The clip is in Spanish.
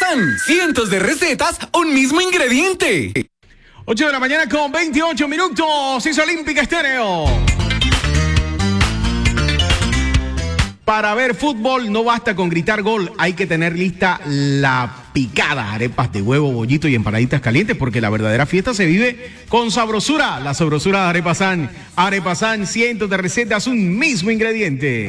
San. Cientos de recetas, un mismo ingrediente. 8 de la mañana con 28 minutos. Hizo Olímpica Estéreo. Para ver fútbol no basta con gritar gol, hay que tener lista la picada, arepas de huevo, bollito y empanaditas calientes, porque la verdadera fiesta se vive con sabrosura. La sabrosura de Arepa San. Arepa San, cientos de recetas, un mismo ingrediente.